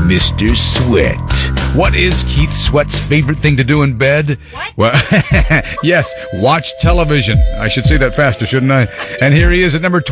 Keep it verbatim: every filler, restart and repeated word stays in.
Mister Sweat. What is Keith Sweat's favorite thing to do in bed? What? Well, yes, watch television. I should say that faster, shouldn't I? And here he is at number